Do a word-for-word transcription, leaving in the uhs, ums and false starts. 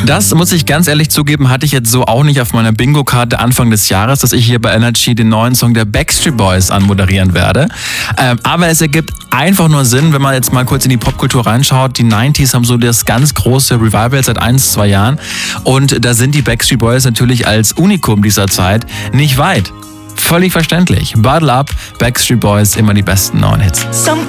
Das muss ich ganz ehrlich zugeben, hatte ich jetzt so auch nicht auf meiner Bingo-Karte Anfang des Jahres, dass ich hier bei Energy den neuen Song der Backstreet Boys anmoderieren werde. Ähm, aber es ergibt einfach nur Sinn, wenn man jetzt mal kurz in die Popkultur reinschaut. Die neunziger haben so das ganz große Revival seit ein, zwei Jahren. Und da sind die Backstreet Boys natürlich als Unikum dieser Zeit nicht weit. Völlig verständlich. Bottle Up, Backstreet Boys, immer die besten neuen Hits.